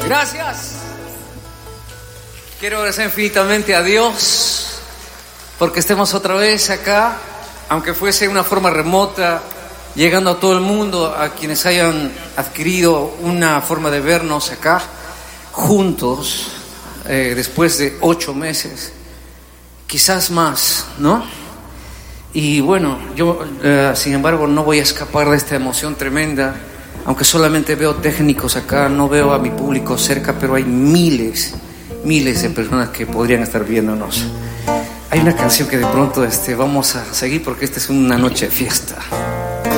Gracias. Quiero agradecer infinitamente a Dios porque estemos otra vez acá, aunque fuese de una forma remota, llegando a todo el mundo, a quienes hayan adquirido una forma de vernos acá juntos, después de 8 meses, quizás más, ¿no? Y bueno, yo sin embargo no voy a escapar de esta emoción tremenda, aunque solamente veo técnicos acá, no veo a mi público cerca, pero hay miles de personas que podrían estar viéndonos. Hay una canción que de pronto vamos a seguir porque esta es una noche de fiesta.